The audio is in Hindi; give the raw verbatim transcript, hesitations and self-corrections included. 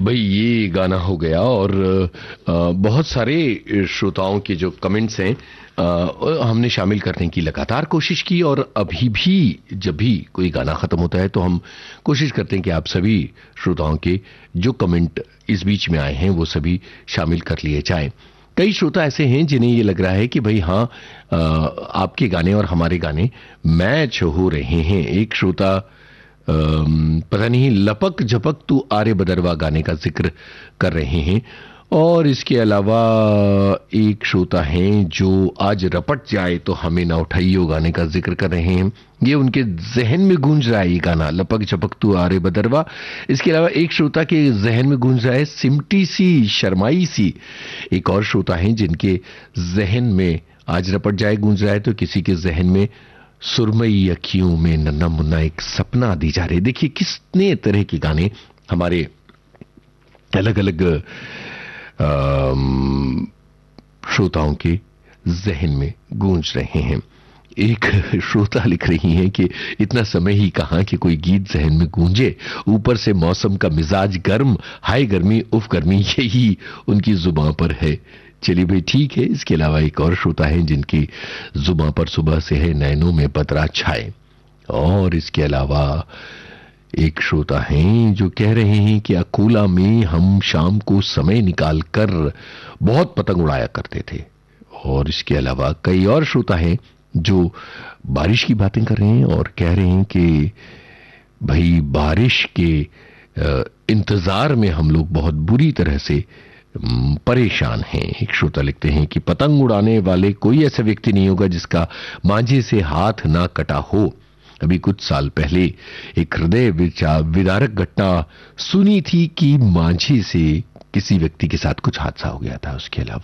भाई ये गाना हो गया और अ, बहुत सारे श्रोताओं के जो कमेंट्स हैं अ, हमने शामिल करने की लगातार कोशिश की और अभी भी जब भी कोई गाना खत्म होता है तो हम कोशिश करते हैं कि आप सभी श्रोताओं के जो कमेंट इस बीच में आए हैं वो सभी शामिल कर लिए जाएं। कई श्रोता ऐसे हैं जिन्हें ये लग रहा है कि भाई हाँ अ, आपके गाने और हमारे गाने मैच हो रहे हैं। एक श्रोता अम, पता नहीं लपक झपक तू आरे बदरवा गाने का जिक्र कर रहे हैं और इसके अलावा एक श्रोता हैं जो आज रपट जाए तो हमें ना उठाइयो गाने का जिक्र कर रहे हैं। ये उनके जहन में गूंज रहा है ये गाना लपक झपक तू आरे बदरवा। इसके अलावा एक श्रोता के जहन में गूंज रहा है सिमटी सी शर्माई सी। एक और श्रोता हैं जिनके जहन में आज रपट जाए गूंज रहा है तो किसी के जहन में सुरमई अखियों में नन्ना मुन्ना एक सपना दी जा रहे। देखिए कितने तरह के गाने हमारे अलग अलग श्रोताओं के जहन में गूंज रहे हैं। एक श्रोता लिख रही हैं कि इतना समय ही कहां कि कोई गीत जहन में गूंजे, ऊपर से मौसम का मिजाज गर्म, हाय गर्मी उफ गर्मी यही उनकी जुबान पर है। चलिए भाई ठीक है। इसके अलावा एक और श्रोता है जिनकी जुबान पर सुबह से है नैनों में बदरा छाए। और इसके अलावा एक श्रोता हैं जो कह रहे हैं कि अकोला में हम शाम को समय निकाल कर बहुत पतंग उड़ाया करते थे। और इसके अलावा कई और श्रोता हैं जो बारिश की बातें कर रहे हैं और कह रहे हैं कि भाई बारिश के इंतजार में हम लोग बहुत बुरी तरह से परेशान हैं। एक श्रोता लिखते हैं कि पतंग उड़ाने वाले कोई ऐसा व्यक्ति नहीं होगा जिसका मांझे से हाथ ना कटा हो। अभी कुछ साल पहले एक हृदय विदारक घटना सुनी थी कि मांझे से किसी व्यक्ति के साथ कुछ हादसा हो गया था। उसके अलावा